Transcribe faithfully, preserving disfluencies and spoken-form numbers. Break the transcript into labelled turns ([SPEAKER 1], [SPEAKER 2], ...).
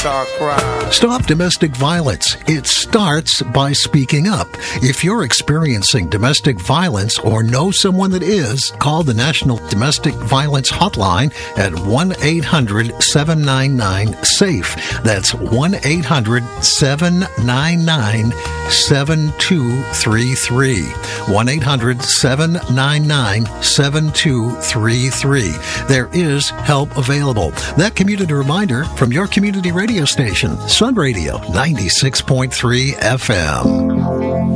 [SPEAKER 1] start crying.
[SPEAKER 2] Stop domestic violence. It starts by speaking up. If you're experiencing domestic violence or know someone that is, call the National Domestic Violence Hotline at one eight hundred seven nine nine SAFE. That's one eight hundred seven nine nine seven two three three. one eight hundred seven nine nine seven two three three. There is help available. That community reminder from your community radio station, Sun Radio ninety-six point three F M.